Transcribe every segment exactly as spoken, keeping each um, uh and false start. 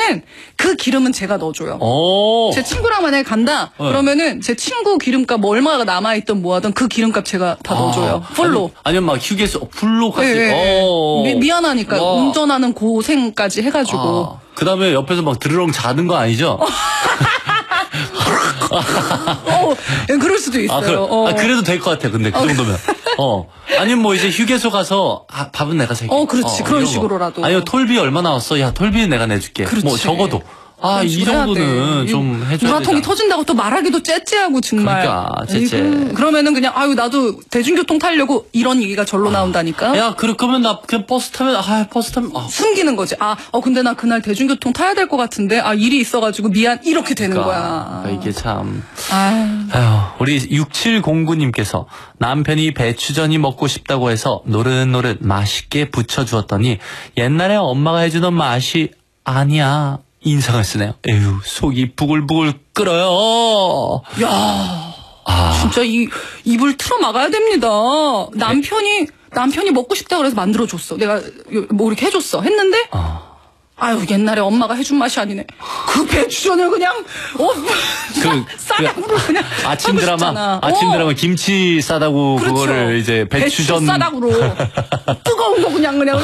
그러면은 그 기름은 제가 넣어줘요. 오. 제 친구랑 만약에 간다 네. 그러면은 제 친구 기름값 뭐 얼마가 남아있던 뭐하던 그 기름값 제가 다 아. 넣어줘요. 풀로. 아니, 아니면 막 휴게소 풀로까지. 네, 네. 미, 미안하니까 와. 운전하는 고생까지 해가지고. 아. 그 다음에 옆에서 막 드르렁 자는 거 아니죠? 어, 그럴 수도 있어요. 아, 그, 어. 아, 그래도 될 것 같아. 근데 그 정도면. 어. 아니면 뭐 이제 휴게소 가서 아, 밥은 내가 살게. 어, 그렇지. 어, 그런 식으로라도. 아니요, 톨비 얼마 나왔어? 야, 톨비는 내가 내줄게. 그렇지. 뭐 적어도. 아, 이 정도는 좀 해줘야 누라통이 터진다고 또 말하기도 째째하고 정말. 그러니까 째째. 에이구, 그러면은 그냥 아유 나도 대중교통 타려고 이런 얘기가 절로 아. 나온다니까. 야, 그러면 나 그냥 버스 타면 아 버스 타면 아. 숨기는 거지. 아, 어 근데 나 그날 대중교통 타야 될 것 같은데 아 일이 있어가지고 미안 이렇게 되는 그러니까, 거야. 그러니까 이게 참. 아유. 아유, 우리 육칠공구님께서 남편이 배추전이 먹고 싶다고 해서 노릇노릇 맛있게 부쳐주었더니 옛날에 엄마가 해주던 맛이 아니야. 인상을 쓰네요. 에휴, 속이 부글부글 끓어요. 야, 아. 진짜 이 입을 틀어 막아야 됩니다. 남편이 네? 남편이 먹고 싶다 그래서 만들어줬어. 내가 뭐 이렇게 해줬어. 했는데. 어. 아유 옛날에 엄마가 해준 맛이 아니네. 그 배추전을 그냥 어 그, 싸다구로 그, 그냥 아침 드라마 싶잖아. 아침 어. 드라마 김치 싸다구 그렇죠. 그거를 이제 배추전 배추 싸다구로 뜨거운 거 그냥 그냥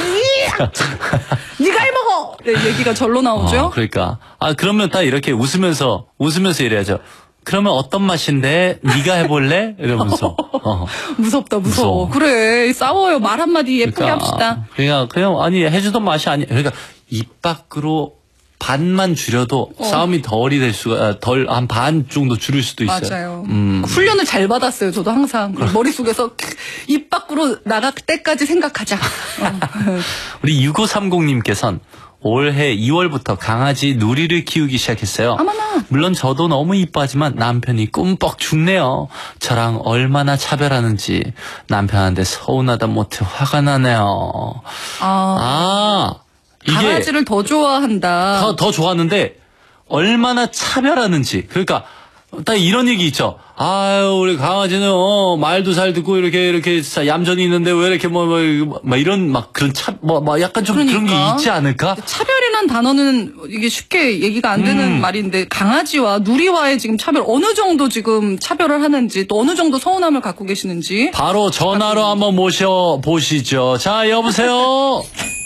네가 해 먹어. 네, 얘기가 절로 나오죠. 어, 그러니까 아 그러면 딱 이렇게 웃으면서 웃으면서 이래야죠. 그러면 어떤 맛인데 네가 해볼래? 이러면서 어. 무섭다 무서워. 무서워. 그래 싸워요. 말 한마디 예쁘게 그러니까, 합시다. 그냥 그냥 아니 해주던 맛이 아니 그러니까 입 밖으로 반만 줄여도 어. 싸움이 덜이 될 수가 덜 한 반 정도 줄일 수도 있어요. 맞아요. 음. 훈련을 잘 받았어요. 저도 항상 머릿속에서 입 밖으로 나갈 때까지 생각하자. 어. 우리 육오삼공님께서는 올해 이월부터 강아지 누리를 키우기 시작했어요. 어머나. 물론 저도 너무 이뻐하지만 남편이 꿈뻑 죽네요. 저랑 얼마나 차별하는지 남편한테 서운하다 못해 화가 나네요. 아, 아 이게 강아지를 더 좋아한다. 더, 더 좋아하는데 얼마나 차별하는지. 그러니까 딱 이런 얘기 있죠. 아유 우리 강아지는 어, 말도 잘 듣고 이렇게 이렇게 얌전히 있는데 왜 이렇게 뭐, 뭐, 뭐 이런 막 그런 차 뭐 뭐 약간 좀 그러니까. 그런 게 있지 않을까? 차별이란 단어는 이게 쉽게 얘기가 안 되는 음. 말인데 강아지와 누리와의 지금 차별 어느 정도 지금 차별을 하는지 또 어느 정도 서운함을 갖고 계시는지 바로 전화로 한번 모셔 보시죠. 자 여보세요.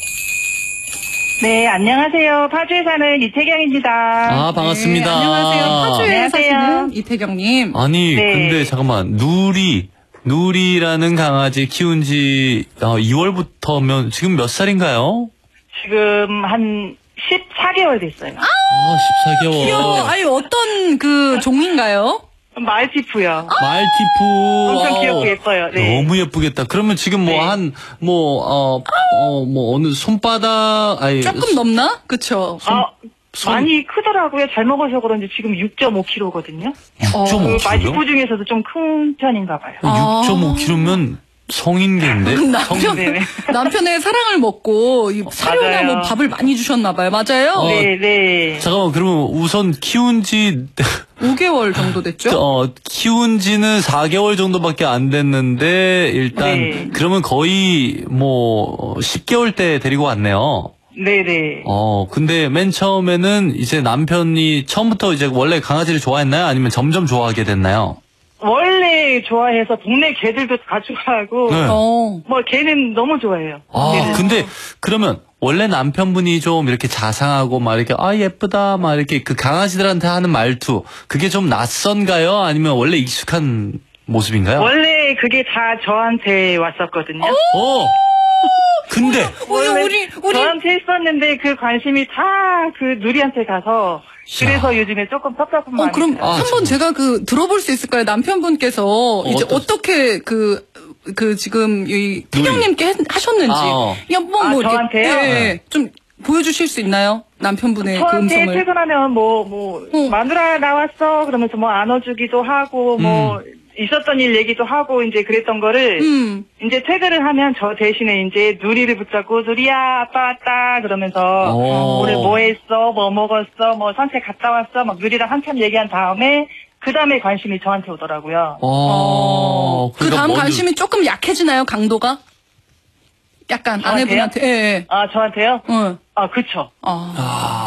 네, 안녕하세요. 파주에 사는 이태경입니다. 아, 반갑습니다. 네, 안녕하세요. 파주에 안녕하세요. 사시는 이태경님. 아니, 네. 근데 잠깐만, 누리, 누리라는 강아지 키운 지 어, 이월부터면 지금 몇 살인가요? 지금 한 십사 개월 됐어요. 아, 십사 개월. 귀여워. 아니, 어떤 그 종인가요? 말티푸요. 말티푸. 엄청 귀엽고 예뻐요. 네. 너무 예쁘겠다. 그러면 지금 뭐 한, 뭐, 어, 어, 뭐, 어느 손바닥, 아니. 조금 넘나? 그쵸. 손, 아, 손... 많이 크더라고요. 잘 먹어서 그런지 지금 육 점 오 킬로그램거든요. 육 점 오 킬로그램? 그 말티푸 중에서도 좀 큰 편인가 봐요. 아. 육 점 오 킬로그램면 성인계인데? 남편, 성인... 남편의 사랑을 먹고 이 사료나 맞아요. 뭐 밥을 많이 주셨나봐요. 맞아요? 어, 네, 네. 잠깐만, 그러면 우선 키운 지. 오 개월 정도 됐죠? 어, 키운 지는 사 개월 정도밖에 안 됐는데, 일단, 네. 그러면 거의 뭐, 십 개월 때 데리고 왔네요. 네네. 어, 근데 맨 처음에는 이제 남편이 처음부터 이제 원래 강아지를 좋아했나요? 아니면 점점 좋아하게 됐나요? 원래 좋아해서 동네 개들도 다 좋아하고 네. 어. 뭐 개는 너무 좋아해요. 아, 개는. 근데 그러면 원래 남편분이 좀 이렇게 자상하고 막 이렇게 아 예쁘다 막 이렇게 그 강아지들한테 하는 말투 그게 좀 낯선가요? 아니면 원래 익숙한 모습인가요? 원래 그게 다 저한테 왔었거든요. 어. 근데 우리 우리 우리 저한테 있었는데 그 관심이 다 그 누리한테 가서 그래서 야. 요즘에 조금 섭섭한 마음이 어 그럼 들어요. 한번 제가 그 들어볼 수 있을까요? 남편분께서 어, 이제 어떠... 어떻게 그 그 지금 이 태경님께 하셨는지 아, 어. 한번 뭐 아, 저한테요? 예, 예. 좀 보여주실 수 있나요? 남편분의 그 저한테 음성을. 퇴근하면 뭐 뭐 어. 마누라 나왔어 그러면서 뭐 안아주기도 하고 뭐 음. 있었던 일 얘기도 하고 이제 그랬던 거를 음. 이제 퇴근을 하면 저 대신에 이제 누리를 붙잡고 누리야 아빠 왔다 그러면서 오. 오늘 뭐 했어 뭐 먹었어 뭐 산책 갔다 왔어 막 누리랑 한참 얘기한 다음에 그 다음에 관심이 저한테 오더라고요. 어. 그 다음 먼저... 관심이 조금 약해지나요 강도가? 약간 저한테요? 아내분한테. 예, 예. 아 저한테요? 응. 아 그쵸. 아.